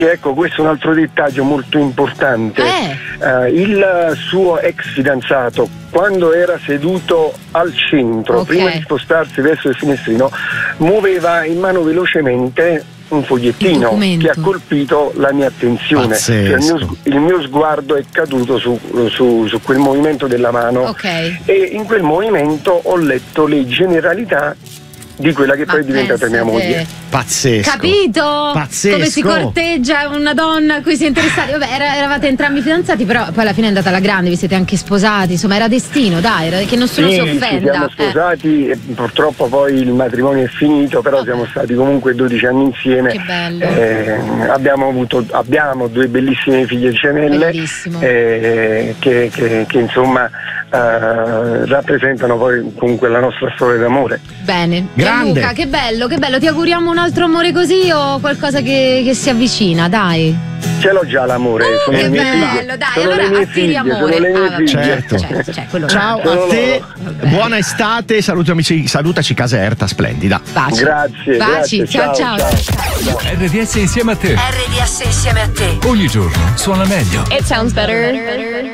Ecco, questo è un altro dettaglio molto importante. Il suo ex fidanzato, quando era seduto al centro, prima di spostarsi verso il finestrino, muoveva in mano velocemente un fogliettino che ha colpito la mia attenzione. Cioè il mio sguardo è caduto su quel movimento della mano, e in quel movimento ho letto le generalità di quella che poi è diventata mia moglie. Pazzesco. Capito? Pazzesco. Come si corteggia una donna a cui si è interessati. Vabbè, eravate entrambi fidanzati, però poi alla fine è andata alla grande, vi siete anche sposati, insomma era destino, dai, che nessuno si offenda. Ci siamo sposati e purtroppo poi il matrimonio è finito, però siamo stati comunque 12 anni insieme. Che bello. Abbiamo 2 bellissime figlie gemelle, che insomma rappresentano poi comunque la nostra storia d'amore. Bene. Grande. Luca, che bello, ti auguriamo un altro amore così o qualcosa che si avvicina, dai. Ce l'ho già l'amore, sono che le mie bello, figlie. dai, Sono allora le mie attiri figlie, amore. sono le mie figlie. Certo. Quello ciao là. a te, buona estate, salutaci Caserta, splendida. Baci. Grazie. Ciao. RDS insieme a te. RDS insieme a te. Ogni giorno suona meglio. It sounds better.